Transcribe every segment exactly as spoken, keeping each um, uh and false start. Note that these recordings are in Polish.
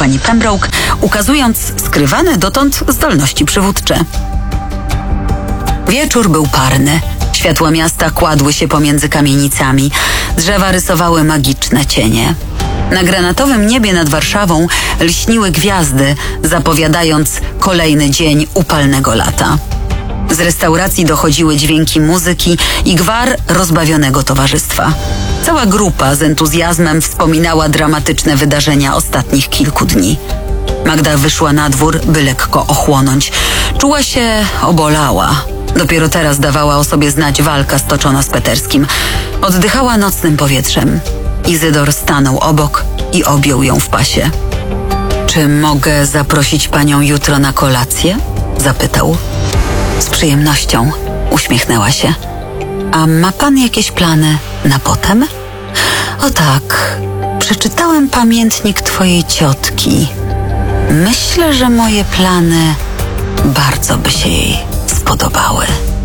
pani Pembroke, ukazując skrywane dotąd zdolności przywódcze. Wieczór był parny. Światła miasta kładły się pomiędzy kamienicami. Drzewa rysowały magiczne cienie. Na granatowym niebie nad Warszawą lśniły gwiazdy, zapowiadając kolejny dzień upalnego lata. Z restauracji dochodziły dźwięki muzyki i gwar rozbawionego towarzystwa. Cała grupa z entuzjazmem wspominała dramatyczne wydarzenia ostatnich kilku dni. Magda wyszła na dwór, by lekko ochłonąć. Czuła się obolała. Dopiero teraz dawała o sobie znać walka stoczona z Peterskim. Oddychała nocnym powietrzem. Izydor stanął obok i objął ją w pasie. Czy mogę zaprosić panią jutro na kolację? Zapytał. Z przyjemnością, uśmiechnęła się. A ma pan jakieś plany na potem? O tak, przeczytałem pamiętnik twojej ciotki. Myślę, że moje plany bardzo by się jej spodobały.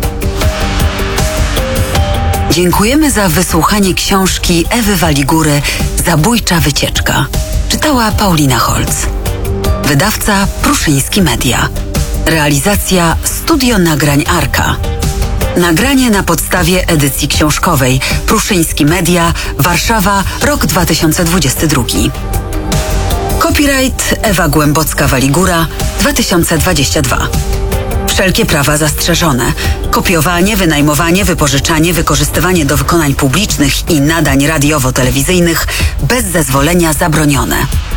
Dziękujemy za wysłuchanie książki Ewy Waligury Zabójcza wycieczka. Czytała Paulina Holc. Wydawca Pruszyński Media. Realizacja Studio Nagrań Arka. Nagranie na podstawie edycji książkowej Pruszyński Media, Warszawa, rok dwa tysiące dwudziesty drugi. Copyright Ewa Głębocka-Waligura dwa tysiące dwudziesty drugi. Wszelkie prawa zastrzeżone. Kopiowanie, wynajmowanie, wypożyczanie, wykorzystywanie do wykonań publicznych i nadań radiowo-telewizyjnych bez zezwolenia zabronione.